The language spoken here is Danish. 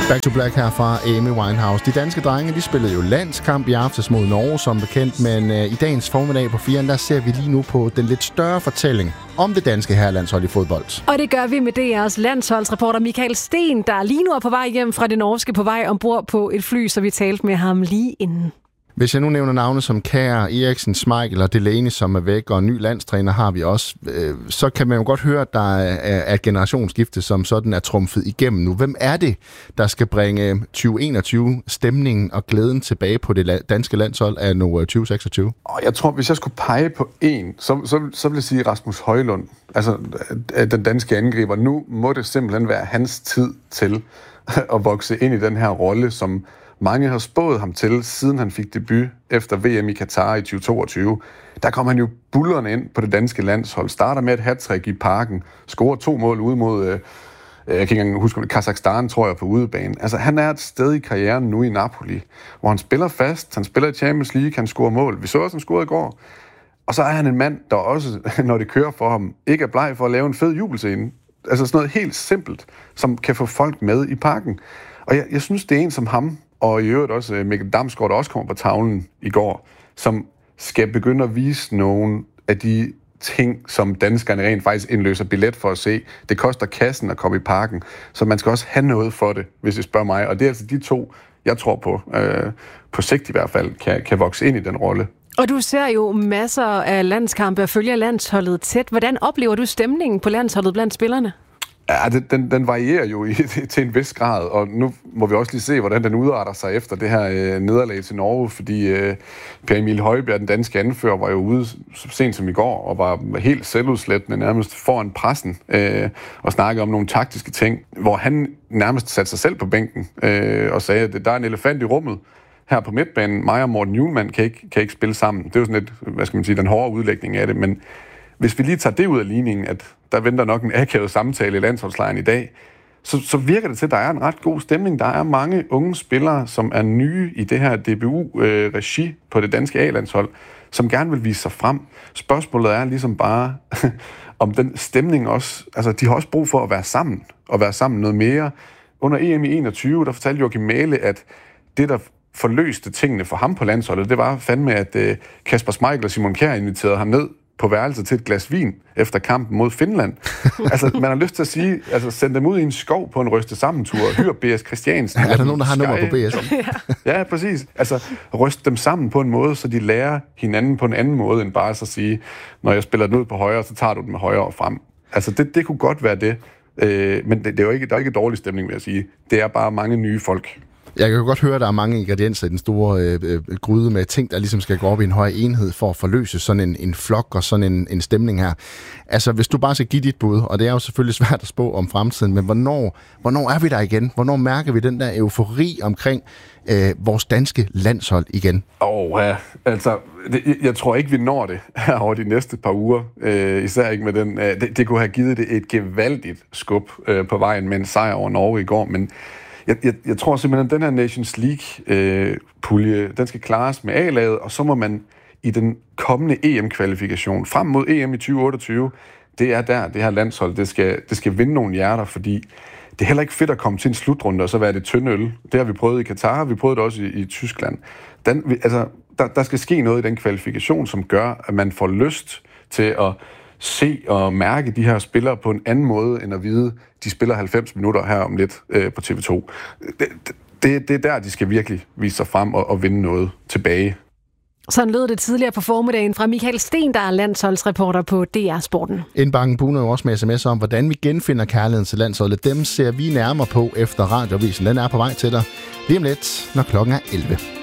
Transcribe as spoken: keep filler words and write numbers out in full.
Back to Black her fra Amy Winehouse. De danske drenge, de spillede jo landskamp i aftes mod Norge, som bekendt, men øh, i dagens formiddag på firen, der ser vi lige nu på den lidt større fortælling om det danske herrelandshold i fodbold. Og det gør vi med D R's landsholdsreporter Michael Sten, der lige nu er på vej hjem fra det norske, på vej ombord på et fly, så vi talte med ham lige inden. Hvis jeg nu nævner navne som Kjær, Eriksen, Schmeichel og Delaney, som er væk, og en ny landstræner har vi også, øh, så kan man jo godt høre, at der er et generationsskifte, som sådan er trumfet igennem nu. Hvem er det, der skal bringe tyve enogtyve stemningen og glæden tilbage på det danske landshold af nu tyve seksogtyve? Jeg tror, hvis jeg skulle pege på en, så, så, så vil jeg sige Rasmus Højlund, altså den danske angriber. Nu må det simpelthen være hans tid til at vokse ind i den her rolle, som mange har spået ham til, siden han fik debut efter V M i Katar i tyve toogtyve. Der kom han jo bullerne ind på det danske landshold. Starter med et hattrick i Parken. Scorer to mål ude mod, øh, jeg kan ikke engang huske, om det Kazakhstan, tror jeg, på udebane. Altså, han er et sted i karrieren nu i Napoli, hvor han spiller fast. Han spiller i Champions League, han scorer mål. Vi så også, han scorede i går. Og så er han en mand, der også, når det kører for ham, ikke er bleg for at lave en fed jubelscene. Altså sådan noget helt simpelt, som kan få folk med i Parken. Og jeg, jeg synes, det er en som ham, og i øvrigt også Mikkel Damsgaard, der også kommer på tavlen i går, som skal begynde at vise nogle af de ting, som danskerne rent faktisk indløser billet for at se. Det koster kassen at komme i Parken, så man skal også have noget for det, hvis I spørger mig. Og det er altså de to, jeg tror på, øh, på sigt i hvert fald, kan, kan vokse ind i den rolle. Og du ser jo masser af landskampe og følger landsholdet tæt. Hvordan oplever du stemningen på landsholdet blandt spillerne? Ja, den, den varierer jo i, til en vis grad, og nu må vi også lige se, hvordan den udarter sig efter det her øh, nederlag til Norge, fordi øh, Per Emil Højbjerg, den danske anfører, var jo ude så sent som i går, og var helt selvudslættende nærmest foran pressen, øh, og snakkede om nogle taktiske ting, hvor han nærmest satte sig selv på bænken, øh, og sagde, at der er en elefant i rummet her på midtbanen. Mig og Morten Hjulmand kan ikke, kan ikke spille sammen. Det er jo sådan lidt, hvad skal man sige, den hårde udlægning af det, men hvis vi lige tager det ud af ligningen, at der venter nok en akavet samtale i landsholdslejren i dag, så, så virker det til, at der er en ret god stemning. Der er mange unge spillere, som er nye i det her D B U-regi øh, på det danske A-landshold, som gerne vil vise sig frem. Spørgsmålet er ligesom bare, om den stemning også, altså de har også brug for at være sammen, og være sammen noget mere. Under E M i enogtyve, der fortalte Joachim Mæhle, at det, der forløste tingene for ham på landsholdet, det var fandme, at øh, Kasper Schmeichel og Simon Kjær inviterede ham ned på værelset til et glas vin efter kampen mod Finland. Altså, man har lyst til at sige, altså, send dem ud i en skov på en ryste sammentur, hyr B S Christiansen. Er der nogen, der har nummer på B S? Ja, præcis. Altså, ryst dem sammen på en måde, så de lærer hinanden på en anden måde, end bare så at sige, når jeg spiller den ud på højre, så tager du den med højre og frem. Altså, det, det kunne godt være det. Øh, men det, det er jo ikke, der er ikke dårlig stemning, vil jeg sige. Det er bare mange nye folk. Jeg kan jo godt høre, at der er mange ingredienser i den store øh, øh, gryde med ting, der ligesom skal gå op i en høj enhed for at forløse sådan en, en flok og sådan en, en stemning her. Altså, hvis du bare skal give dit bud, og det er jo selvfølgelig svært at spå om fremtiden, men hvornår, hvornår er vi der igen? Hvornår mærker vi den der eufori omkring øh, vores danske landshold igen? Åh, oh, ja. Altså, det, jeg tror ikke, vi når det her over de næste par uger. Øh, især ikke med den. Øh, det, det kunne have givet det et gevaldigt skub øh, på vejen med en sejr over Norge i går, men Jeg, jeg, jeg tror simpelthen, at den her Nations League-pulje, øh, den skal klares med A-laget, og så må man i den kommende E M-kvalifikation frem mod E M i tyve otteogtyve, det er der, det her landshold, det skal, det skal vinde nogle hjerter, fordi det er heller ikke fedt at komme til en slutrunde og så være det tynde øl. Det har vi prøvet i Katar, vi prøvede det også i, i Tyskland. Den, altså, der, der skal ske noget i den kvalifikation, som gør, at man får lyst til at se og mærke de her spillere på en anden måde, end at vide, de spiller halvfems minutter her om lidt øh, på T V to. Det, det, det er der, de skal virkelig vise sig frem og, og vinde noget tilbage. Sådan lød det tidligere på formiddagen fra Michael Sten, der er landsholdsreporter på D R Sporten. Indbakken buner jo også med sms'er om, hvordan vi genfinder kærligheden til landsholdet. Dem ser vi nærmere på efter radioavisen. Den er på vej til dig lige om lidt, når klokken er elleve.